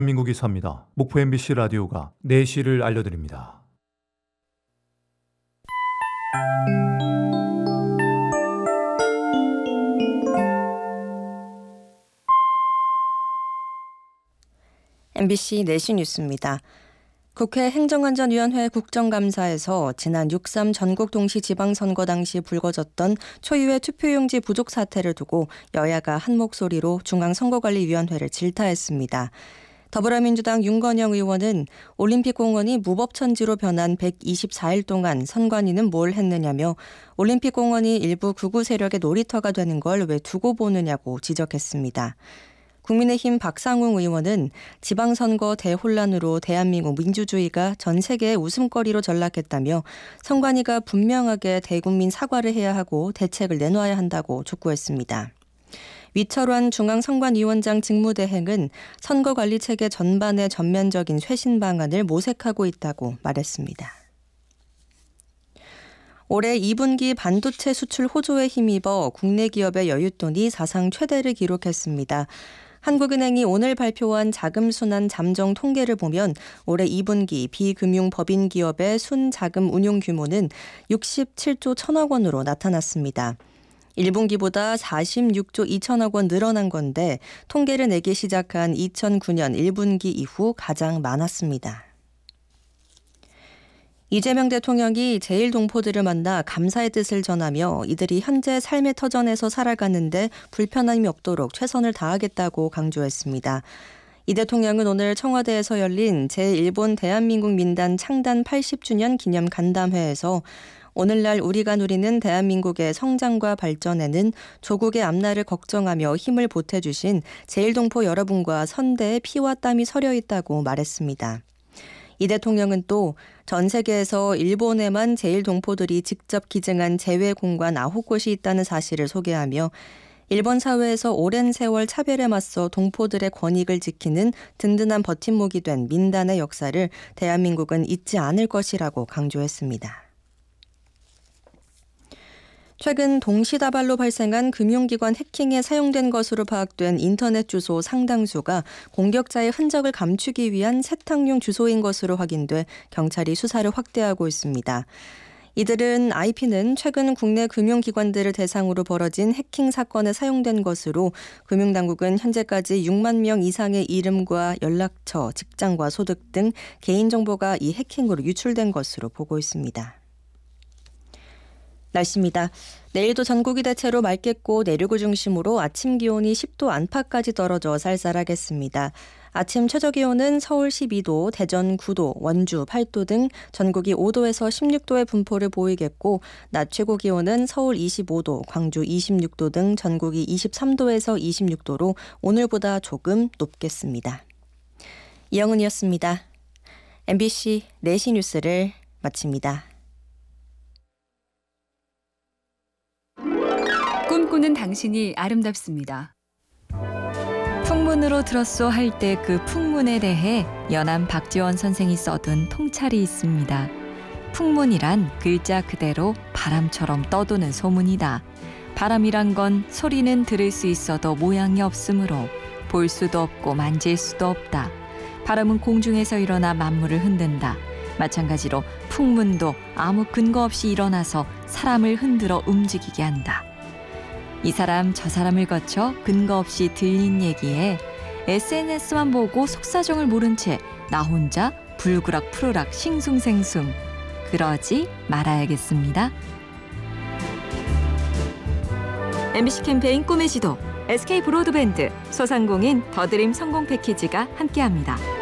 민국이 삽니다. 목포 MBC 라디오가 4시를 알려드립니다. MBC 4시 뉴스입니다. 국회 행정안전위원회 국정감사에서 지난 6.3 전국 동시 지방선거 당시 불거졌던 초유의 투표용지 부족 사태를 두고 여야가 한 목소리로 중앙선거관리위원회를 질타했습니다. 더불어민주당 윤건영 의원은 올림픽공원이 무법천지로 변한 124일 동안 선관위는 뭘 했느냐며 올림픽공원이 일부 극우 세력의 놀이터가 되는 걸 왜 두고 보느냐고 지적했습니다. 국민의힘 박상웅 의원은 지방선거 대혼란으로 대한민국 민주주의가 전 세계의 웃음거리로 전락했다며 선관위가 분명하게 대국민 사과를 해야 하고 대책을 내놓아야 한다고 촉구했습니다. 위철환 중앙선관위원장 직무대행은 선거관리체계 전반의 전면적인 쇄신 방안을 모색하고 있다고 말했습니다. 올해 2분기 반도체 수출 호조에 힘입어 국내 기업의 여윳돈이 사상 최대를 기록했습니다. 한국은행이 오늘 발표한 자금순환 잠정 통계를 보면 올해 2분기 비금융 법인 기업의 순자금 운용 규모는 67조 1천억 원으로 나타났습니다. 1분기보다 46조 2천억 원 늘어난 건데 통계를 내기 시작한 2009년 1분기 이후 가장 많았습니다. 이재명 대통령이 제1동포들을 만나 감사의 뜻을 전하며 이들이 현재 삶의 터전에서 살아가는데 불편함이 없도록 최선을 다하겠다고 강조했습니다. 이 대통령은 오늘 청와대에서 열린 제1본 대한민국 민단 창단 80주년 기념 간담회에서 오늘날 우리가 누리는 대한민국의 성장과 발전에는 조국의 앞날을 걱정하며 힘을 보태주신 제1동포 여러분과 선대의 피와 땀이 서려 있다고 말했습니다. 이 대통령은 또 전 세계에서 일본에만 제1동포들이 직접 기증한 재외공관 9곳이 있다는 사실을 소개하며 일본 사회에서 오랜 세월 차별에 맞서 동포들의 권익을 지키는 든든한 버팀목이 된 민단의 역사를 대한민국은 잊지 않을 것이라고 강조했습니다. 최근 동시다발로 발생한 금융기관 해킹에 사용된 것으로 파악된 인터넷 주소 상당수가 공격자의 흔적을 감추기 위한 세탁용 주소인 것으로 확인돼 경찰이 수사를 확대하고 있습니다. 이들은 IP는 최근 국내 금융기관들을 대상으로 벌어진 해킹 사건에 사용된 것으로 금융당국은 현재까지 6만 명 이상의 이름과 연락처, 직장과 소득 등 개인정보가 이 해킹으로 유출된 것으로 보고 있습니다. 날씨입니다. 내일도 전국이 대체로 맑겠고 내륙을 중심으로 아침 기온이 10도 안팎까지 떨어져 쌀쌀하겠습니다. 아침 최저기온은 서울 12도, 대전 9도, 원주 8도 등 전국이 5도에서 16도의 분포를 보이겠고 낮 최고기온은 서울 25도, 광주 26도 등 전국이 23도에서 26도로 오늘보다 조금 높겠습니다. 이영은이었습니다. MBC 4시 뉴스를 마칩니다. 꿈꾸는 당신이 아름답습니다. 풍문으로 들었소 할 때 그 풍문에 대해 연암 박지원 선생이 써둔 통찰이 있습니다. 풍문이란 글자 그대로 바람처럼 떠도는 소문이다. 바람이란 건 소리는 들을 수 있어도 모양이 없으므로 볼 수도 없고 만질 수도 없다. 바람은 공중에서 일어나 만물을 흔든다. 마찬가지로 풍문도 아무 근거 없이 일어나서 사람을 흔들어 움직이게 한다. 이 사람 저 사람을 거쳐 근거 없이 들린 얘기에 SNS만 보고 속사정을 모른 채 나 혼자 불구락 푸르락 싱숭생숭 그러지 말아야겠습니다. MBC 캠페인 꿈의 지도 SK 브로드밴드 소상공인 더드림 성공 패키지가 함께합니다.